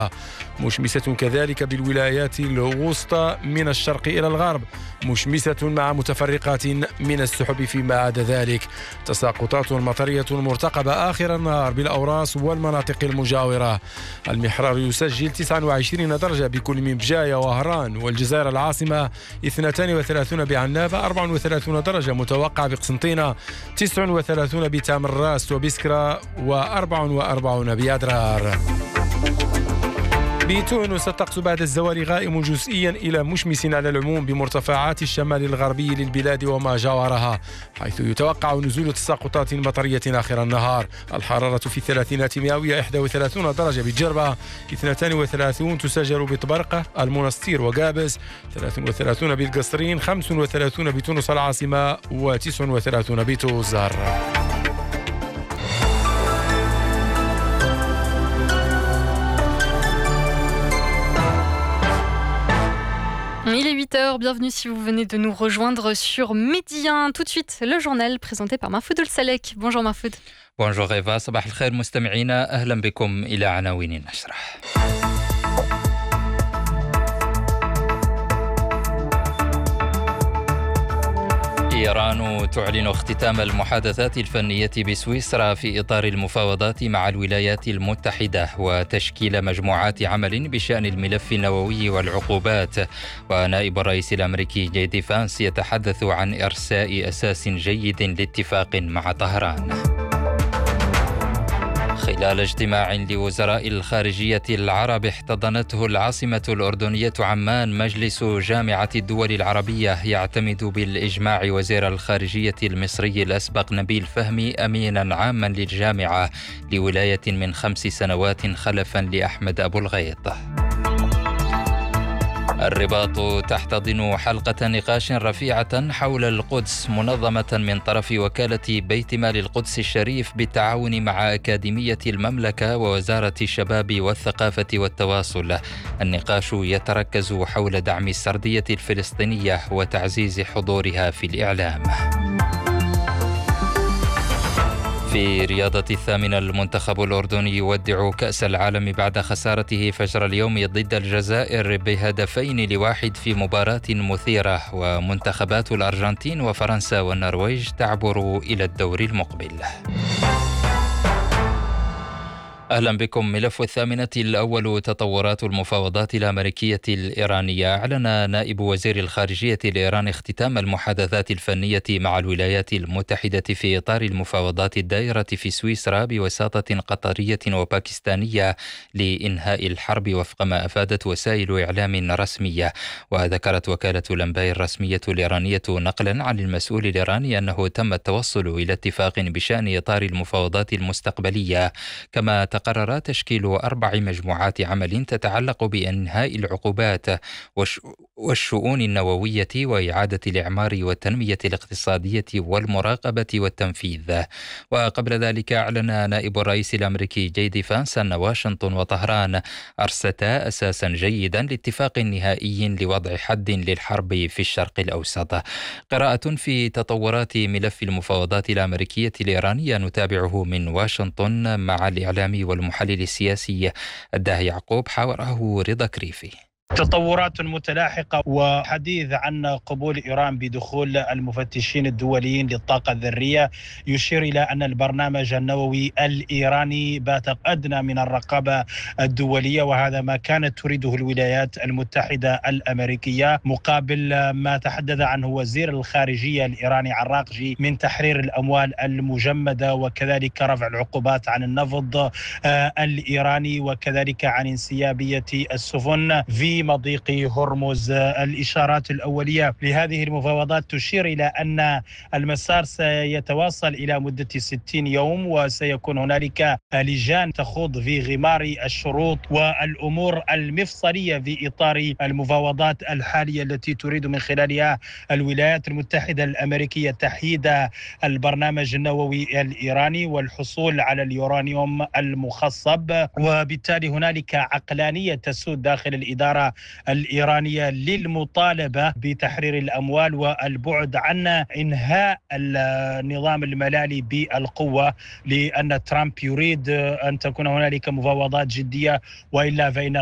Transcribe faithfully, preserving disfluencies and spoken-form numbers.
مشمسة كذلك بالولايات الوسطى من الشرق إلى الغرب، مشمسة مع متفرقات من السحب فيما عدا ذلك. تساقطات مطرية مرتقبة آخر النهار بالأوراس والمناطق المجاورة. المحرار يسجل تسعة وعشرين درجة بكل من بجاية وهران والجزائر العاصمة، اثنتين وثلاثين بعنابة، أربعة وثلاثين درجة متوقع بقسنطينة، تسعة وثلاثين بتامراست وبسكرة، وأربعة وأربعين بأدرار. بتونس الطقس بعد الزوال غائم جزئيا إلى مشمس على العموم بمرتفعات الشمال الغربي للبلاد وما جاورها، حيث يتوقع نزول تساقطات مطرية آخر النهار. الحرارة في الثلاثينات مئوية، إحدى وثلاثين درجة بالجربة، اثنتين وثلاثين تسجل بطبرقة، المنستير وقابس، ثلاثة وثلاثين بالقصرين، خمسة وثلاثين بتونس العاصمة، وتسعة وثلاثين بتوزر. Il est huit heures, bienvenue si vous venez de nous rejoindre sur Midi un. Tout de suite, le journal présenté par Mahfoud El-Salek. Bonjour Mahfoud. Bonjour Eva, صباح الخير مستمعينا، أهلا بكم إلى عناوين النشرة. إيران تعلن اختتام المحادثات الفنية بسويسرا في إطار المفاوضات مع الولايات المتحدة وتشكيل مجموعات عمل بشأن الملف النووي والعقوبات. ونائب الرئيس الأمريكي جي دي فانس يتحدث عن إرساء أساس جيد لاتفاق مع طهران. خلال اجتماع لوزراء الخارجية العرب احتضنته العاصمة الأردنية عمان مجلس جامعة الدول العربية يعتمد بالإجماع وزير الخارجية المصري الأسبق نبيل فهمي أمينا عاما للجامعة لولاية من خمس سنوات خلفا لأحمد أبو الغيط. الرباط تحتضن حلقة نقاش رفيعة حول القدس منظمة من طرف وكالة بيت مال القدس الشريف بالتعاون مع أكاديمية المملكة ووزارة الشباب والثقافة والتواصل. النقاش يتركز حول دعم السردية الفلسطينية وتعزيز حضورها في الإعلام. في رياضة الثامنة، المنتخب الأردني يودع كأس العالم بعد خسارته فجر اليوم ضد الجزائر بهدفين لواحد في مباراة مثيرة. ومنتخبات الأرجنتين وفرنسا والنرويج تعبر إلى الدور المقبل. أهلا بكم. ملف الثامنة الأول، تطورات المفاوضات الأمريكية الإيرانية. أعلن نائب وزير الخارجية الإيراني اختتام المحادثات الفنية مع الولايات المتحدة في إطار المفاوضات الدائرة في سويسرا بوساطة قطرية وباكستانية لإنهاء الحرب وفق ما أفادت وسائل إعلام رسمية. وذكرت وكالة الأنباء الرسمية الإيرانية نقلا عن المسؤول الإيراني أنه تم التوصل إلى اتفاق بشأن إطار المفاوضات المستقبلية، كما قرر تشكيل أربع مجموعات عمل تتعلق بإنهاء العقوبات والشؤون النووية وإعادة الإعمار والتنمية الاقتصادية والمراقبة والتنفيذ. وقبل ذلك أعلن نائب الرئيس الأمريكي جي دي فانس أن واشنطن وطهران أرستا أساسا جيدا لاتفاق نهائي لوضع حد للحرب في الشرق الأوسط. قراءة في تطورات ملف المفاوضات الأمريكية الإيرانية نتابعه من واشنطن مع الإعلامي والمحلل السياسي الداهي يعقوب، حاوره رضا كريفي. تطورات متلاحقة وحديث عن قبول إيران بدخول المفتشين الدوليين للطاقة الذرية يشير إلى أن البرنامج النووي الإيراني بات أدنى من الرقابة الدولية، وهذا ما كانت تريده الولايات المتحدة الأمريكية مقابل ما تحدث عنه وزير الخارجية الإيراني عراقجي من تحرير الأموال المجمدة وكذلك رفع العقوبات عن النفط الإيراني وكذلك عن انسيابية السفن في مضيق هرمز. الإشارات الأولية لهذه المفاوضات تشير إلى أن المسار سيتواصل إلى مدة ستين يوم، وسيكون هنالك لجان تخوض في غمار الشروط والأمور المفصلية في إطار المفاوضات الحالية التي تريد من خلالها الولايات المتحدة الأمريكية تحييد البرنامج النووي الإيراني والحصول على اليورانيوم المخصب. وبالتالي هنالك عقلانية تسود داخل الإدارة الدولة الإيرانية للمطالبة بتحرير الأموال والبعد عن إنهاء النظام الملالي بالقوة، لأن ترامب يريد أن تكون هنالك مفاوضات جدية، وإلا فإن